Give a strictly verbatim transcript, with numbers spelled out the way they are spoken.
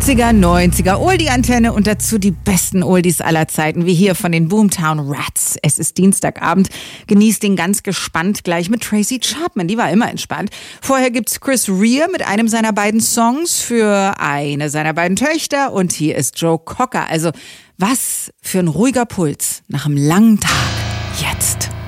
achtziger, neunziger, Oldie-Antenne und dazu die besten Oldies aller Zeiten, wie hier von den Boomtown Rats. Es ist Dienstagabend, genießt den ganz gespannt gleich mit Tracy Chapman, die war immer entspannt. Vorher gibt's Chris Rea mit einem seiner beiden Songs für eine seiner beiden Töchter und hier ist Joe Cocker. Also was für ein ruhiger Puls nach einem langen Tag. Jetzt.